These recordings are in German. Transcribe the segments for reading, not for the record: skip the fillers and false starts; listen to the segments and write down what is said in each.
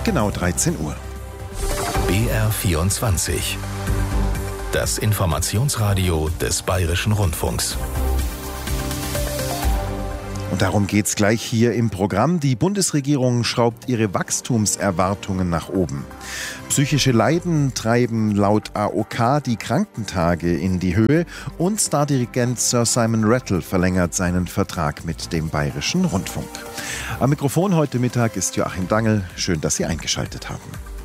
genau 13 Uhr. BR24. Das Informationsradio des Bayerischen Rundfunks. Und darum geht's gleich hier im Programm. Die Bundesregierung schraubt ihre Wachstumserwartungen nach oben. Psychische Leiden treiben laut AOK die Krankentage in die Höhe und Stardirigent Sir Simon Rattle verlängert seinen Vertrag mit dem Bayerischen Rundfunk. Am Mikrofon heute Mittag ist Joachim Dangl. Schön, dass Sie eingeschaltet haben.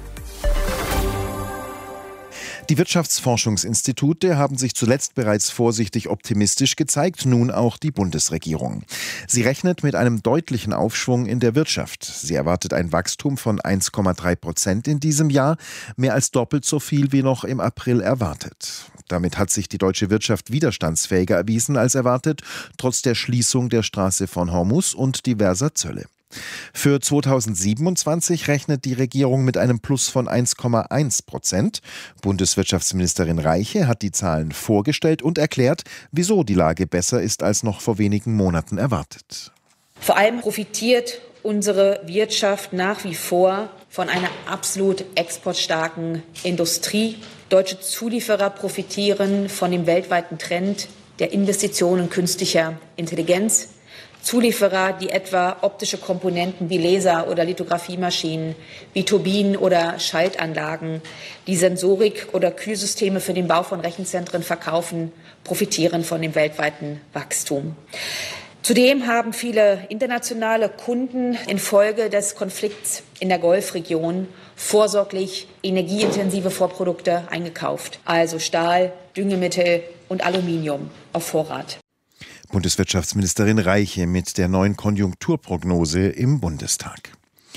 Die Wirtschaftsforschungsinstitute haben sich zuletzt bereits vorsichtig optimistisch gezeigt, nun auch die Bundesregierung. Sie rechnet mit einem deutlichen Aufschwung in der Wirtschaft. Sie erwartet ein Wachstum von 1,3% in diesem Jahr, mehr als doppelt so viel wie noch im April erwartet. Damit hat sich die deutsche Wirtschaft widerstandsfähiger erwiesen als erwartet, trotz der Schließung der Straße von Hormuz und diverser Zölle. Für 2027 rechnet die Regierung mit einem Plus von 1,1%. Bundeswirtschaftsministerin Reiche hat die Zahlen vorgestellt und erklärt, wieso die Lage besser ist als noch vor wenigen Monaten erwartet. Vor allem profitiert unsere Wirtschaft nach wie vor von einer absolut exportstarken Industrie. Deutsche Zulieferer profitieren von dem weltweiten Trend der Investitionen künstlicher Intelligenz. Zulieferer, die etwa optische Komponenten wie Laser- oder Lithografiemaschinen, wie Turbinen oder Schaltanlagen, die Sensorik oder Kühlsysteme für den Bau von Rechenzentren verkaufen, profitieren von dem weltweiten Wachstum. Zudem haben viele internationale Kunden infolge des Konflikts in der Golfregion vorsorglich energieintensive Vorprodukte eingekauft, also Stahl, Düngemittel und Aluminium auf Vorrat. Bundeswirtschaftsministerin Reiche mit der neuen Konjunkturprognose im Bundestag.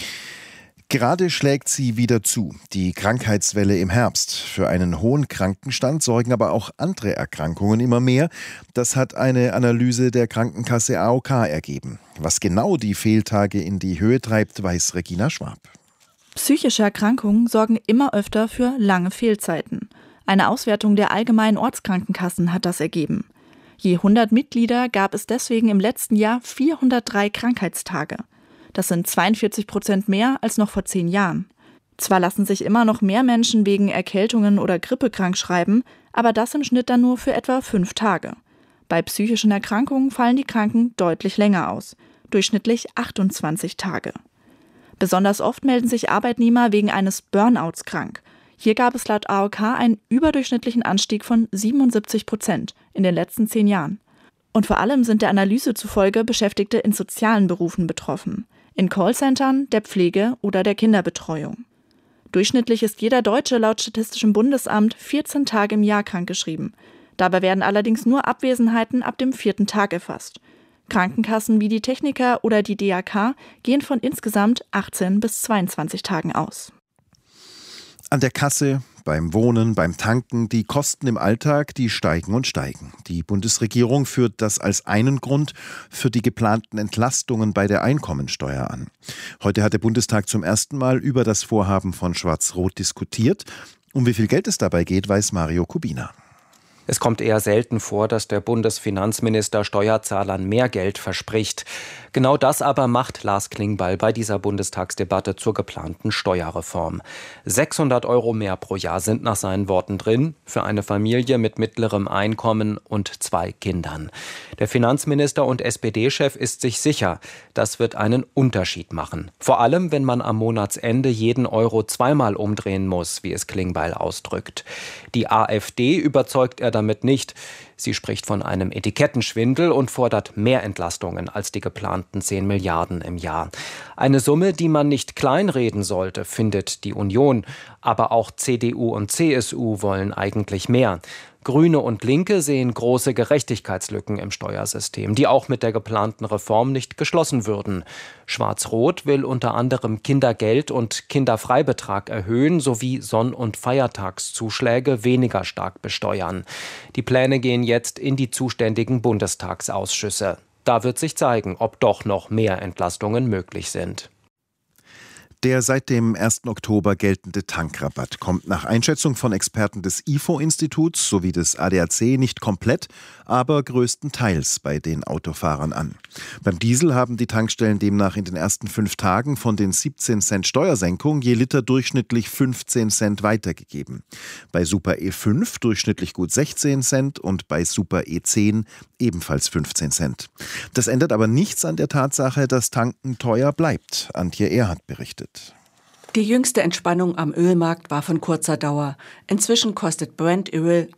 Gerade schlägt sie wieder zu, die Krankheitswelle im Herbst. Für einen hohen Krankenstand sorgen aber auch andere Erkrankungen immer mehr. Das hat eine Analyse der Krankenkasse AOK ergeben. Was genau die Fehltage in die Höhe treibt, weiß Regina Schwab. Psychische Erkrankungen sorgen immer öfter für lange Fehlzeiten. Eine Auswertung der allgemeinen Ortskrankenkassen hat das ergeben. Je 100 Mitglieder gab es deswegen im letzten Jahr 403 Krankheitstage. Das sind 42% mehr als noch vor 10 Jahren. Zwar lassen sich immer noch mehr Menschen wegen Erkältungen oder Grippe krankschreiben, aber das im Schnitt dann nur für etwa 5 Tage. Bei psychischen Erkrankungen fallen die Kranken deutlich länger aus, durchschnittlich 28 Tage. Besonders oft melden sich Arbeitnehmer wegen eines Burnouts krank. Hier gab es laut AOK einen überdurchschnittlichen Anstieg von 77% in den letzten 10 Jahren. Und vor allem sind der Analyse zufolge Beschäftigte in sozialen Berufen betroffen, in Callcentern, der Pflege oder der Kinderbetreuung. Durchschnittlich ist jeder Deutsche laut Statistischem Bundesamt 14 Tage im Jahr krankgeschrieben. Dabei werden allerdings nur Abwesenheiten ab dem 4. Tag erfasst. Krankenkassen wie die Techniker oder die DAK gehen von insgesamt 18 bis 22 Tagen aus. An der Kasse, beim Wohnen, beim Tanken, die Kosten im Alltag, die steigen und steigen. Die Bundesregierung führt das als einen Grund für die geplanten Entlastungen bei der Einkommensteuer an. Heute hat der Bundestag zum ersten Mal über das Vorhaben von Schwarz-Rot diskutiert. Um wie viel Geld es dabei geht, weiß Mario Kubina. Es kommt eher selten vor, dass der Bundesfinanzminister Steuerzahlern mehr Geld verspricht. Genau das aber macht Lars Klingbeil bei dieser Bundestagsdebatte zur geplanten Steuerreform. 600 € mehr pro Jahr sind nach seinen Worten drin, für eine Familie mit mittlerem Einkommen und 2 Kindern. Der Finanzminister und SPD-Chef ist sich sicher, das wird einen Unterschied machen. Vor allem, wenn man am Monatsende jeden Euro zweimal umdrehen muss, wie es Klingbeil ausdrückt. Die AfD überzeugt er damit nicht. Sie spricht von einem Etikettenschwindel und fordert mehr Entlastungen als die geplanten 10 Milliarden im Jahr. Eine Summe, die man nicht kleinreden sollte, findet die Union. Aber auch CDU und CSU wollen eigentlich mehr. Grüne und Linke sehen große Gerechtigkeitslücken im Steuersystem, die auch mit der geplanten Reform nicht geschlossen würden. Schwarz-Rot will unter anderem Kindergeld und Kinderfreibetrag erhöhen sowie Sonn- und Feiertagszuschläge weniger stark besteuern. Die Pläne gehen jetzt in die zuständigen Bundestagsausschüsse. Da wird sich zeigen, ob doch noch mehr Entlastungen möglich sind. Der seit dem 1. Oktober geltende Tankrabatt kommt nach Einschätzung von Experten des IFO-Instituts sowie des ADAC nicht komplett, aber größtenteils bei den Autofahrern an. Beim Diesel haben die Tankstellen demnach in den ersten 5 Tagen von den 17 Cent Steuersenkung je Liter durchschnittlich 15 Cent weitergegeben. Bei Super E5 durchschnittlich gut 16 Cent und bei Super E10 ebenfalls 15 Cent. Das ändert aber nichts an der Tatsache, dass Tanken teuer bleibt. Antje Erhardt berichtet. Die jüngste Entspannung am Ölmarkt war von kurzer Dauer. Inzwischen kostet Brent-Öl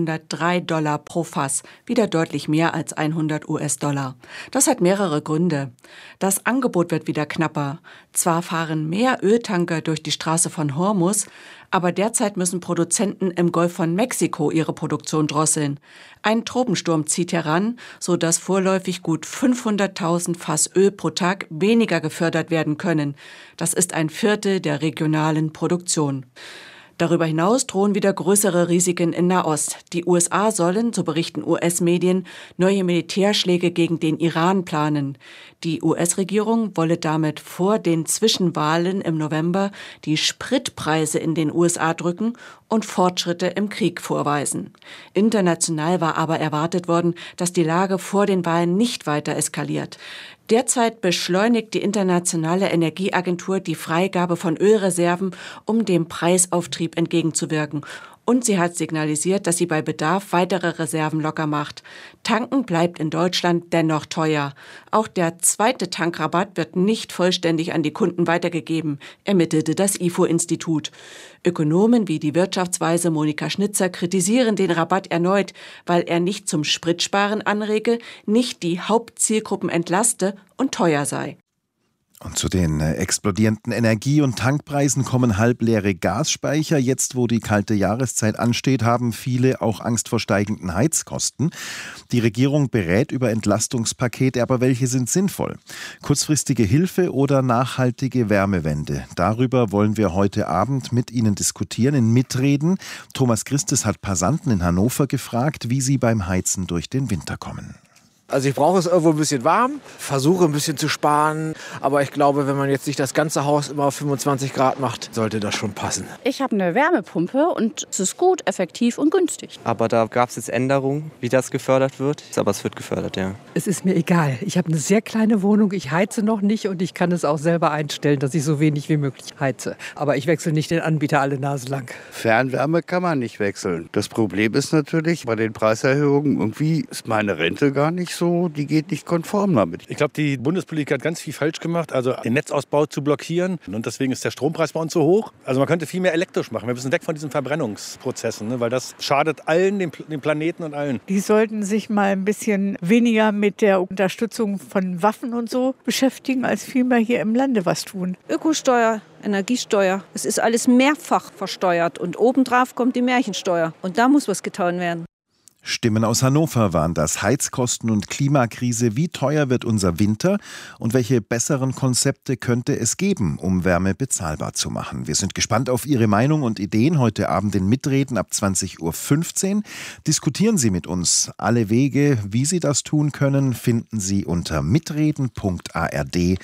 $103 pro Fass, wieder deutlich mehr als 100 US-Dollar. Das hat mehrere Gründe. Das Angebot wird wieder knapper. Zwar fahren mehr Öltanker durch die Straße von Hormuz, aber derzeit müssen Produzenten im Golf von Mexiko ihre Produktion drosseln. Ein Tropensturm zieht heran, sodass vorläufig gut 500.000 Fass Öl pro Tag weniger gefördert werden können. Das ist ein Viertel der regionalen Produktion. Darüber hinaus drohen wieder größere Risiken in Nahost. Die USA sollen, so berichten US-Medien, neue Militärschläge gegen den Iran planen. Die US-Regierung wolle damit vor den Zwischenwahlen im November die Spritpreise in den USA drücken und Fortschritte im Krieg vorweisen. International war aber erwartet worden, dass die Lage vor den Wahlen nicht weiter eskaliert. Derzeit beschleunigt die Internationale Energieagentur die Freigabe von Ölreserven, um dem Preisauftrieb entgegenzuwirken. Und sie hat signalisiert, dass sie bei Bedarf weitere Reserven locker macht. Tanken bleibt in Deutschland dennoch teuer. Auch der zweite Tankrabatt wird nicht vollständig an die Kunden weitergegeben, ermittelte das IFO-Institut. Ökonomen wie die Wirtschaftsweise Monika Schnitzer kritisieren den Rabatt erneut, weil er nicht zum Spritsparen anrege, nicht die Hauptzielgruppen entlaste und teuer sei. Und zu den explodierenden Energie- und Tankpreisen kommen halbleere Gasspeicher. Jetzt, wo die kalte Jahreszeit ansteht, haben viele auch Angst vor steigenden Heizkosten. Die Regierung berät über Entlastungspakete, aber welche sind sinnvoll? Kurzfristige Hilfe oder nachhaltige Wärmewende? Darüber wollen wir heute Abend mit Ihnen diskutieren, in Mitreden. Thomas Christes hat Passanten in Hannover gefragt, wie sie beim Heizen durch den Winter kommen. Also ich brauche es irgendwo ein bisschen warm, versuche ein bisschen zu sparen. Aber ich glaube, wenn man jetzt nicht das ganze Haus immer auf 25 Grad macht, sollte das schon passen. Ich habe eine Wärmepumpe und es ist gut, effektiv und günstig. Aber da gab es jetzt Änderungen, wie das gefördert wird. Aber es wird gefördert, ja. Es ist mir egal. Ich habe eine sehr kleine Wohnung, ich heize noch nicht und ich kann es auch selber einstellen, dass ich so wenig wie möglich heize. Aber ich wechsle nicht den Anbieter alle Nase lang. Fernwärme kann man nicht wechseln. Das Problem ist natürlich, bei den Preiserhöhungen irgendwie ist meine Rente gar nicht so, die geht nicht konform damit. Ich glaube, die Bundespolitik hat ganz viel falsch gemacht, also den Netzausbau zu blockieren. Und deswegen ist der Strompreis bei uns so hoch. Also man könnte viel mehr elektrisch machen. Wir müssen weg von diesen Verbrennungsprozessen, ne? Weil das schadet allen, dem Planeten und allen. Die sollten sich mal ein bisschen weniger mit der Unterstützung von Waffen und so beschäftigen, als vielmehr hier im Lande was tun. Ökosteuer, Energiesteuer, es ist alles mehrfach versteuert und obendrauf kommt die Märchensteuer. Und da muss was getan werden. Stimmen aus Hannover waren das. Heizkosten und Klimakrise. Wie teuer wird unser Winter und welche besseren Konzepte könnte es geben, um Wärme bezahlbar zu machen? Wir sind gespannt auf Ihre Meinung und Ideen. Heute Abend in Mitreden ab 20.15 Uhr. Diskutieren Sie mit uns. Alle Wege, wie Sie das tun können, finden Sie unter mitreden.ard.de.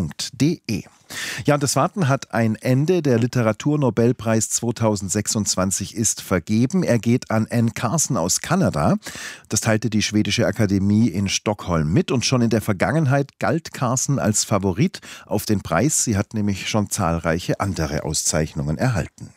Ja, und das Warten hat ein Ende. Der Literaturnobelpreis 2026 ist vergeben. Er geht an Anne Carson aus Kanada. Das teilte die Schwedische Akademie in Stockholm mit. Und schon in der Vergangenheit galt Carson als Favorit auf den Preis. Sie hat nämlich schon zahlreiche andere Auszeichnungen erhalten.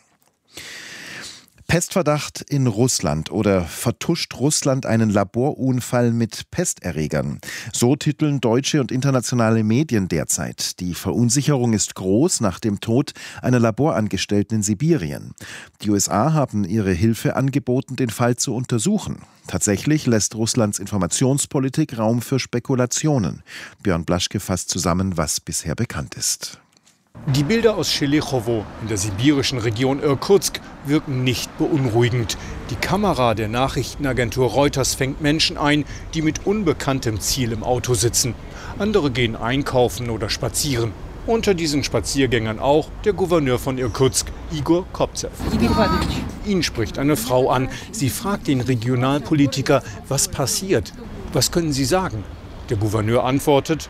Pestverdacht in Russland oder vertuscht Russland einen Laborunfall mit Pesterregern? So titeln deutsche und internationale Medien derzeit. Die Verunsicherung ist groß nach dem Tod einer Laborangestellten in Sibirien. Die USA haben ihre Hilfe angeboten, den Fall zu untersuchen. Tatsächlich lässt Russlands Informationspolitik Raum für Spekulationen. Björn Blaschke fasst zusammen, was bisher bekannt ist. Die Bilder aus Schelechowo in der sibirischen Region Irkutsk wirken nicht beunruhigend. Die Kamera der Nachrichtenagentur Reuters fängt Menschen ein, die mit unbekanntem Ziel im Auto sitzen. Andere gehen einkaufen oder spazieren. Unter diesen Spaziergängern auch der Gouverneur von Irkutsk, Igor Kopzew. Ihn spricht eine Frau an. Sie fragt den Regionalpolitiker, was passiert. Was können Sie sagen? Der Gouverneur antwortet: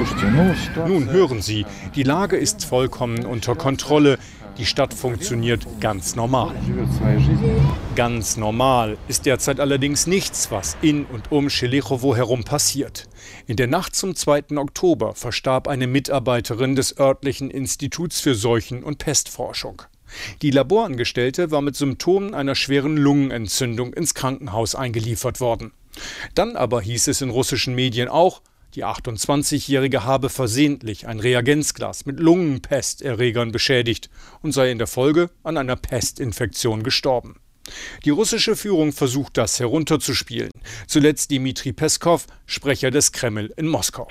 Nun hören Sie, die Lage ist vollkommen unter Kontrolle. Die Stadt funktioniert ganz normal. Ganz normal ist derzeit allerdings nichts, was in und um Šelichovo herum passiert. In der Nacht zum 2. Oktober verstarb eine Mitarbeiterin des örtlichen Instituts für Seuchen- und Pestforschung. Die Laborangestellte war mit Symptomen einer schweren Lungenentzündung ins Krankenhaus eingeliefert worden. Dann aber hieß es in russischen Medien auch, die 28-Jährige habe versehentlich ein Reagenzglas mit Lungenpesterregern beschädigt und sei in der Folge an einer Pestinfektion gestorben. Die russische Führung versucht das herunterzuspielen. Zuletzt Dmitri Peskov, Sprecher des Kreml in Moskau.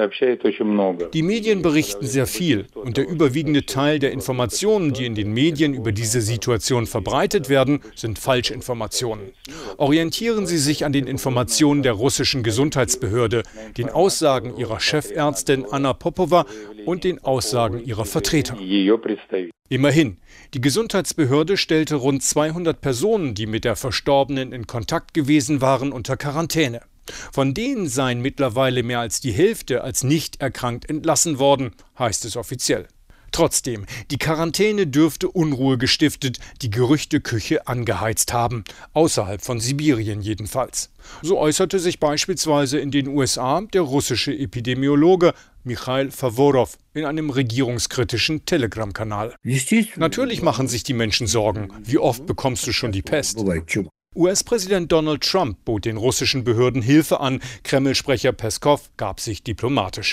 Die Medien berichten sehr viel und der überwiegende Teil der Informationen, die in den Medien über diese Situation verbreitet werden, sind Falschinformationen. Orientieren Sie sich an den Informationen der russischen Gesundheitsbehörde, den Aussagen ihrer Chefärztin Anna Popova und den Aussagen ihrer Vertreter. Immerhin, die Gesundheitsbehörde stellte rund 200 Personen, die mit der Verstorbenen in Kontakt gewesen waren, unter Quarantäne. Von denen seien mittlerweile mehr als die Hälfte als nicht erkrankt entlassen worden, heißt es offiziell. Trotzdem, die Quarantäne dürfte Unruhe gestiftet, die Gerüchteküche angeheizt haben, außerhalb von Sibirien jedenfalls. So äußerte sich beispielsweise in den USA der russische Epidemiologe Michail Favorov in einem regierungskritischen Telegram-Kanal. Natürlich machen sich die Menschen Sorgen. Wie oft bekommst du schon die Pest? US-Präsident Donald Trump bot den russischen Behörden Hilfe an. Kreml-Sprecher Peskov gab sich diplomatisch.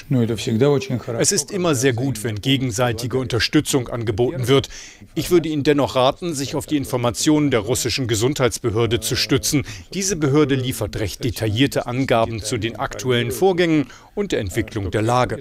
Es ist immer sehr gut, wenn gegenseitige Unterstützung angeboten wird. Ich würde Ihnen dennoch raten, sich auf die Informationen der russischen Gesundheitsbehörde zu stützen. Diese Behörde liefert recht detaillierte Angaben zu den aktuellen Vorgängen und der Entwicklung der Lage.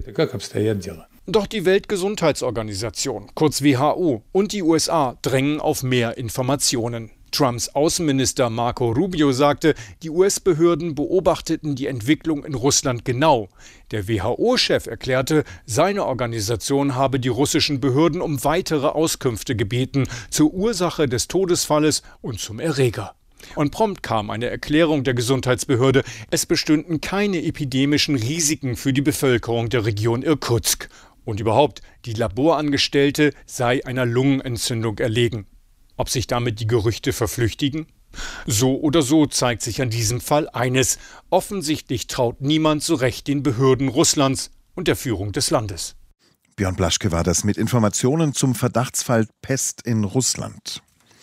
Doch die Weltgesundheitsorganisation, kurz WHO, und die USA drängen auf mehr Informationen. Trumps Außenminister Marco Rubio sagte, die US-Behörden beobachteten die Entwicklung in Russland genau. Der WHO-Chef erklärte, seine Organisation habe die russischen Behörden um weitere Auskünfte gebeten zur Ursache des Todesfalles und zum Erreger. Und prompt kam eine Erklärung der Gesundheitsbehörde, es bestünden keine epidemischen Risiken für die Bevölkerung der Region Irkutsk. Und überhaupt, die Laborangestellte sei einer Lungenentzündung erlegen. Ob sich damit die Gerüchte verflüchtigen? So oder so zeigt sich an diesem Fall eines. Offensichtlich traut niemand so recht den Behörden Russlands und der Führung des Landes. Björn Blaschke war das mit Informationen zum Verdachtsfall Pest in Russland.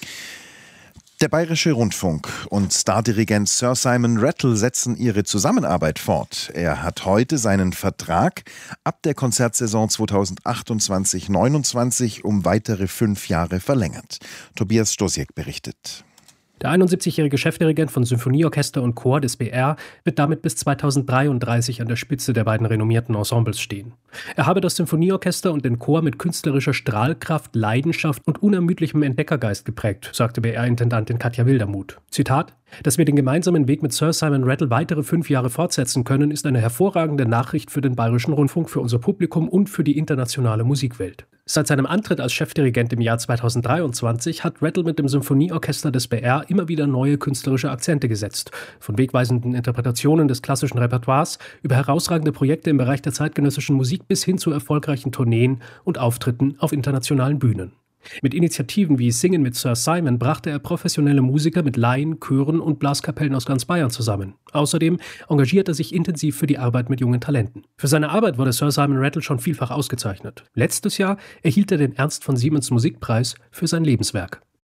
Der Bayerische Rundfunk und Stardirigent Sir Simon Rattle setzen ihre Zusammenarbeit fort. Er hat heute seinen Vertrag ab der Konzertsaison 2028/29 um weitere 5 Jahre verlängert. Tobias Stosiek berichtet. Der 71-jährige Chefdirigent von Symphonieorchester und Chor des BR wird damit bis 2033 an der Spitze der beiden renommierten Ensembles stehen. Er habe das Symphonieorchester und den Chor mit künstlerischer Strahlkraft, Leidenschaft und unermüdlichem Entdeckergeist geprägt, sagte BR-Intendantin Katja Wildermuth. Zitat: Dass wir den gemeinsamen Weg mit Sir Simon Rattle weitere 5 Jahre fortsetzen können, ist eine hervorragende Nachricht für den Bayerischen Rundfunk, für unser Publikum und für die internationale Musikwelt. Seit seinem Antritt als Chefdirigent im Jahr 2023 hat Rattle mit dem Symphonieorchester des BR immer wieder neue künstlerische Akzente gesetzt. Von wegweisenden Interpretationen des klassischen Repertoires über herausragende Projekte im Bereich der zeitgenössischen Musik bis hin zu erfolgreichen Tourneen und Auftritten auf internationalen Bühnen. Mit Initiativen wie Singen mit Sir Simon brachte er professionelle Musiker mit Laien, Chören und Blaskapellen aus ganz Bayern zusammen. Außerdem engagiert er sich intensiv für die Arbeit mit jungen Talenten. Für seine Arbeit wurde Sir Simon Rattle schon vielfach ausgezeichnet. Letztes Jahr erhielt er den Ernst von Siemens Musikpreis für sein Lebenswerk.